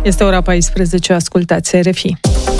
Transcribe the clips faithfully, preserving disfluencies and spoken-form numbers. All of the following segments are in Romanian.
Este ora paisprezece, ascultați R F I.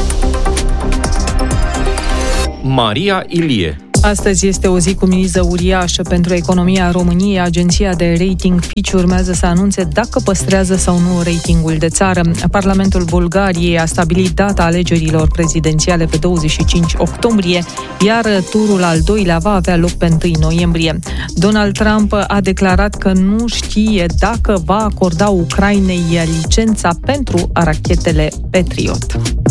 Maria Ilie. Astăzi este o zi cu miză uriașă pentru economia României. Agenția de rating Fitch urmează să anunțe dacă păstrează sau nu ratingul de țară. Parlamentul Bulgariei a stabilit data alegerilor prezidențiale pe douăzeci și cinci octombrie, iar turul al doilea va avea loc pe întâi noiembrie. Donald Trump a declarat că nu știe dacă va acorda Ucrainei licența pentru rachetele Patriot.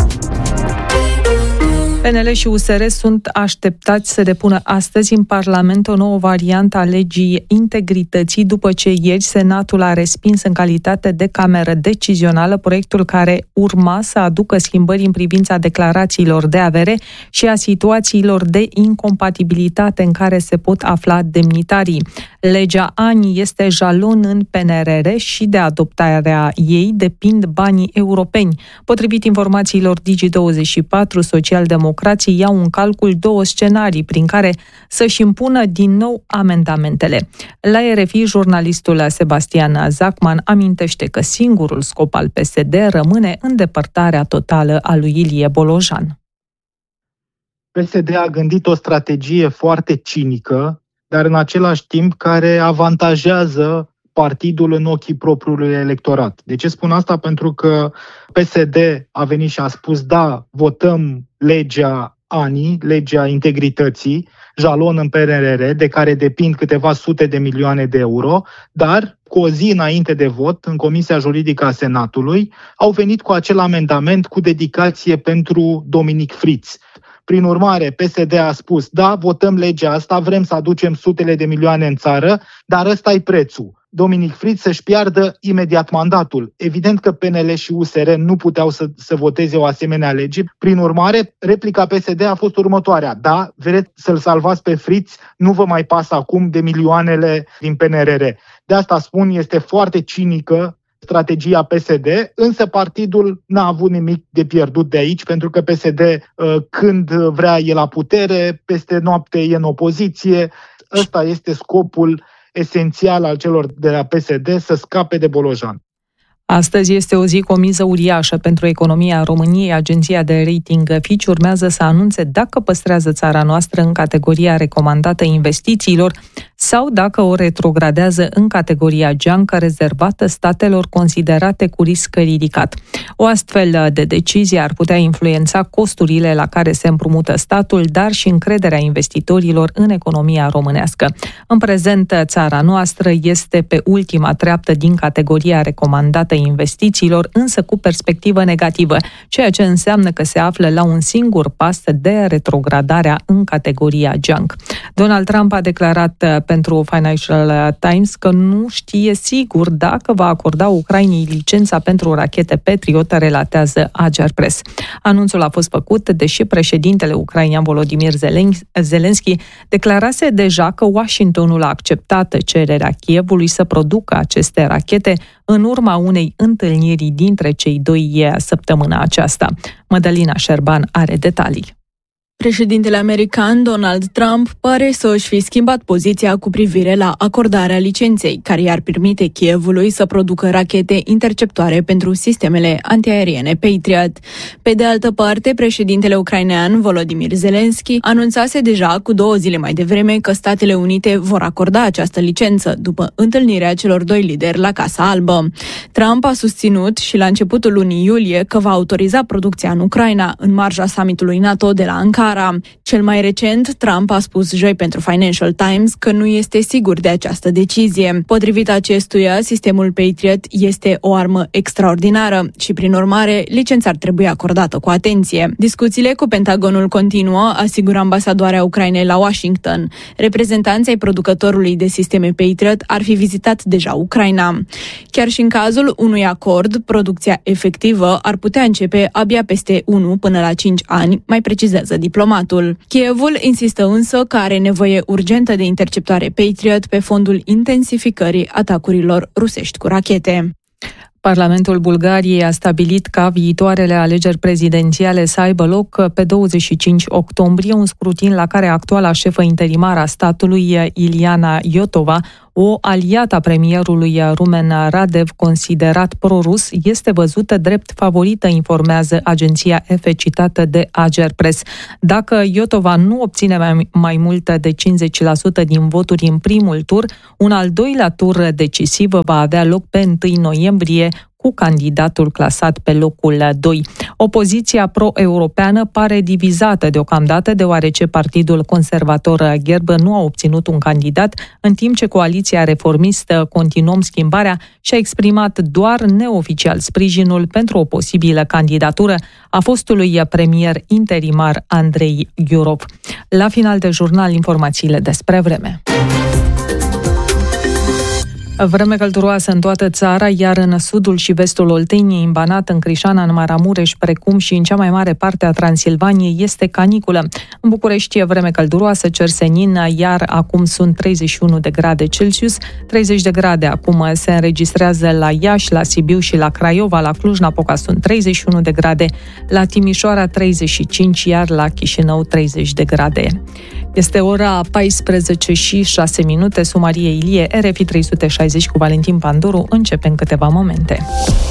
P N L și U S R sunt așteptați să depună astăzi în Parlament o nouă variantă a legii integrității, după ce ieri Senatul a respins în calitate de cameră decizională proiectul care urma să aducă schimbări în privința declarațiilor de avere și a situațiilor de incompatibilitate în care se pot afla demnitarii. Legea A N I este jalon în P N R R și de adoptarea ei depind banii europeni. Potrivit informațiilor Digi douăzeci și patru, Social-Democrații iau în calcul două scenarii prin care să-și impună din nou amendamentele. La R F I, jurnalistul Sebastian Zacman amintește că singurul scop al P S D rămâne îndepărtarea totală a lui Ilie Bolojan. P S D a gândit o strategie foarte cinică, dar în același timp care avantajează partidul în ochii propriului electorat. De ce spun asta? Pentru că P S D a venit și a spus da, votăm legea A N I, legea integrității, jalon în P N R R, de care depind câteva sute de milioane de euro, dar cu o zi înainte de vot, în Comisia Juridică a Senatului, au venit cu acel amendament cu dedicație pentru Dominic Fritz. Prin urmare, P S D a spus, da, votăm legea asta, vrem să aducem sutele de milioane în țară, dar ăsta e prețul. Dominic Fritz să-și piardă imediat mandatul. Evident că P N L și U S R nu puteau să, să voteze o asemenea lege. Prin urmare, replica P S D a fost următoarea. Da, vreți să-l salvați pe Fritz, nu vă mai pasă acum de milioanele din P N R R. De asta spun, este foarte cinică strategia P S D, însă partidul n-a avut nimic de pierdut de aici, pentru că P S D, când vrea, e la putere, peste noapte e în opoziție. Ăsta este scopul esențial al celor de la P S D, să scape de Bolojan. Astăzi este o zi cu o miză uriașă pentru economia României. Agenția de rating Fitch urmează să anunțe dacă păstrează țara noastră în categoria recomandată investițiilor sau dacă o retrogradează în categoria junk, rezervată statelor considerate cu risc ridicat. O astfel de decizie ar putea influența costurile la care se împrumută statul, dar și încrederea investitorilor în economia românească. În prezent, țara noastră este pe ultima treaptă din categoria recomandată investițiilor, însă cu perspectivă negativă, ceea ce înseamnă că se află la un singur pas de retrogradarea în categoria junk. Donald Trump a declarat pentru Financial Times că nu știe sigur dacă va acorda Ucrainei licența pentru rachete Patriot, relatează Ager Press. Anunțul a fost făcut deși președintele ucrainean Volodymyr Zelensky declarase deja că Washingtonul a acceptat cererea Kievului să producă aceste rachete în urma unei întâlniri dintre cei doi săptămâna aceasta. Mădălina Șerban are detalii. Președintele american Donald Trump pare să își fi schimbat poziția cu privire la acordarea licenței, care i-ar permite Kievului să producă rachete interceptoare pentru sistemele antiaeriene Patriot. Pe de altă parte, președintele ucrainean Volodymyr Zelensky anunțase deja cu două zile mai devreme că Statele Unite vor acorda această licență, după întâlnirea celor doi lideri la Casa Albă. Trump a susținut și la începutul lunii iulie că va autoriza producția în Ucraina, în marja summitului NATO de la Ankara. Cel mai recent, Trump a spus joi pentru Financial Times că nu este sigur de această decizie. Potrivit acestuia, sistemul Patriot este o armă extraordinară și, prin urmare, licența ar trebui acordată cu atenție. Discuțiile cu Pentagonul continuă, asigură ambasadoarea Ucrainei la Washington. Reprezentanții ai producătorului de sisteme Patriot ar fi vizitat deja Ucraina. Chiar și în cazul unui acord, producția efectivă ar putea începe abia peste unu până la cinci ani, mai precizează diplomatul. diplomatul. Kievul insistă însă că are nevoie urgentă de interceptoare Patriot pe fondul intensificării atacurilor rusești cu rachete. Parlamentul Bulgariei a stabilit ca viitoarele alegeri prezidențiale să aibă loc pe douăzeci și cinci octombrie, un scrutin la care actuala șefă interimară a statului, Iliana Iotova, O aliată a premierului rumen Radev, considerat pro-rus, este văzută drept favorită, informează agenția F citată de Agerpres. Dacă Iotova nu obține mai, mai mult de cincizeci la sută din voturi în primul tur, un al doilea tur decisiv va avea loc pe întâi noiembrie, cu candidatul clasat pe locul doi. Opoziția pro-europeană pare divizată deocamdată, deoarece Partidul Conservator Gherb nu a obținut un candidat, în timp ce Coaliția Reformistă Continuăm Schimbarea și-a exprimat doar neoficial sprijinul pentru o posibilă candidatură a fostului premier interimar Andrei Ghiurov. La final de jurnal, informațiile despre vreme. Vreme călduroasă în toată țara, iar în sudul și vestul Olteniei, în Banat, în Crișana, în Maramureș, precum și în cea mai mare parte a Transilvaniei, este caniculă. În București e vreme călduroasă, cer senin, iar acum sunt treizeci și unu de grade Celsius, treizeci de grade acum se înregistrează la Iași, la Sibiu și la Craiova, la Cluj-Napoca sunt treizeci și unu de grade, la Timișoara treizeci și cinci, iar la Chișinău treizeci de grade. Este ora paisprezece și șase minute, Sumarie Ilie, R F I trei sute șaizeci cu Valentin Pandoru, începe în câteva momente.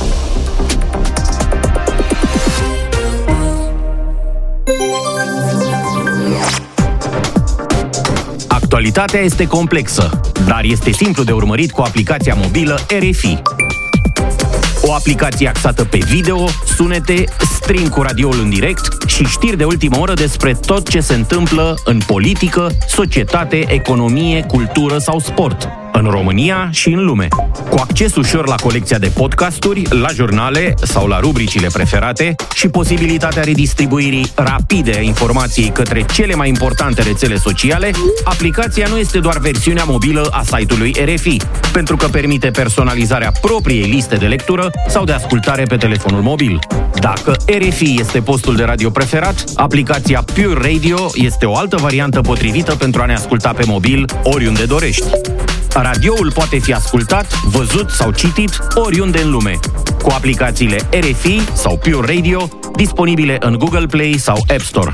Actualitatea este complexă, dar este simplu de urmărit cu aplicația mobilă R F I. O aplicație axată pe video, sunete, stream cu radioul în direct și știri de ultimă oră despre tot ce se întâmplă în politică, societate, economie, cultură sau sport, în România și în lume. Cu acces ușor la colecția de podcasturi, la jurnale sau la rubricile preferate și posibilitatea redistribuirii rapide a informației către cele mai importante rețele sociale, aplicația nu este doar versiunea mobilă a site-ului R F I, pentru că permite personalizarea propriei liste de lectură sau de ascultare pe telefonul mobil. Dacă R F I este postul de radio preferat, aplicația Pure Radio este o altă variantă potrivită pentru a ne asculta pe mobil oriunde dorești. Radioul poate fi ascultat, văzut sau citit oriunde în lume, cu aplicațiile R F I sau Pure Radio, disponibile în Google Play sau App Store.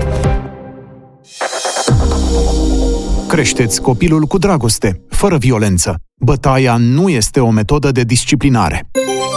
Creșteți copilul cu dragoste, fără violență. Bătaia nu este o metodă de disciplinare.